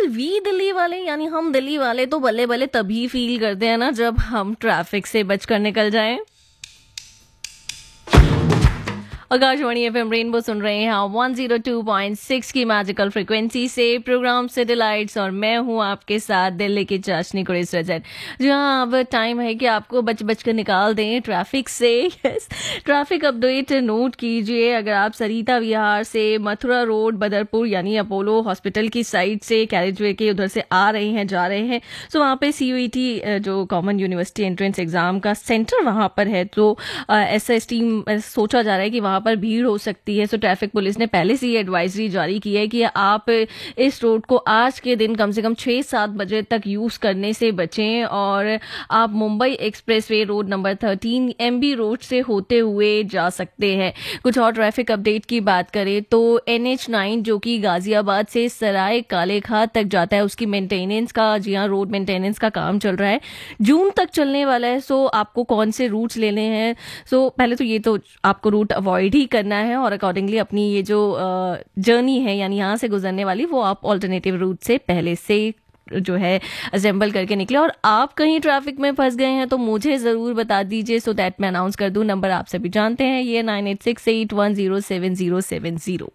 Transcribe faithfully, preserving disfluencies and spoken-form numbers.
Well we Delhi वाले यानी हम दिल्ली वाले तो बल्ले बल्ले तभी फील करते हैं ना जब हम ट्रैफिक से बचकर निकल जाएं। आकाशवाणी एफएम रेनबो सुन रहे हैं आप one zero two point six की मैजिकल फ्रिक्वेंसी से। प्रोग्राम सिटी लाइट्स और मैं हूं आपके साथ दिल्ली की चाशनी कुरेश रजन। जहां अब टाइम है कि आपको बच बच कर निकाल दें ट्रैफिक से। यस, ट्रैफिक अपडेट नोट कीजिए। अगर आप सरिता विहार से मथुरा रोड बदरपुर यानी अपोलो हॉस्पिटल की साइड से कैरेजवे के उधर से आ रहे हैं जा रहे हैं, तो वहाँ पे सीयूईटी जो कॉमन यूनिवर्सिटी एंट्रेंस एग्जाम का सेंटर वहाँ पर है, तो ऐसा स्टीम सोचा जा रहा है कि वहाँ पर भीड़ हो सकती है। सो ट्रैफिक पुलिस ने पहले से ही एडवाइजरी जारी की है कि आप इस रोड को आज के दिन कम से कम छह सात बजे तक यूज करने से बचें और आप Mumbai expressway road number thirteen MB road से होते हुए जा सकते हैं। कुछ और ट्रैफिक अपडेट की बात करें तो एन एच नाइन जो कि गाजियाबाद से सराय काले खां तक जाता है, उसकी मेंटेनेंस का, जी हाँ, रोड मेंटेनेंस का काम चल रहा है, जून तक चलने वाला है। सो आपको कौन से रूट्स लेने हैं, सो पहले तो ये तो आपको रूट अवॉइड ही करना है और अकॉर्डिंगली अपनी ये जो जर्नी है यानी यहाँ से गुजरने वाली, वो आप ऑल्टरनेटिव रूट से पहले से जो है असेंबल करके निकले। और आप कहीं ट्रैफिक में फंस गए हैं तो मुझे जरूर बता दीजिए, सो दैट मैं अनाउंस कर दूं। नंबर आप सभी जानते हैं, ये nine eight six eight one zero seven zero seven zero.